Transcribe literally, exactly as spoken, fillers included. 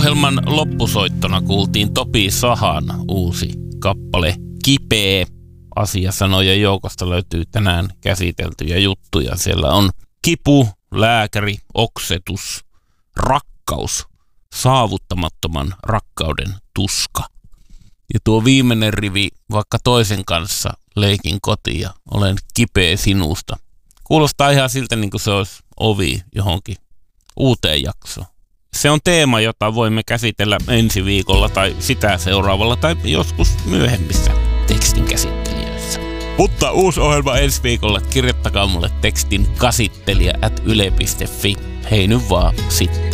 Ohjelman loppusoittona kuultiin Topi Sahan uusi kappale Kipeä. Asiasanojen joukosta löytyy tänään käsiteltyjä juttuja. Siellä on kipu, lääkäri, oksetus, rakkaus, saavuttamattoman rakkauden tuska. Ja tuo viimeinen rivi, vaikka toisen kanssa leikin kotiin ja olen kipeä sinusta. Kuulostaa ihan siltä, niin kuin se olisi ovi johonkin uuteen jaksoon. Se on teema, jota voimme käsitellä ensi viikolla tai sitä seuraavalla tai joskus myöhemmissä tekstin käsittelijöissä. Mutta uusi ohjelma ensi viikolla. Kirjoittakaa mulle tekstin käsittelijä at yle piste fi. Hei nyt vaan sitten.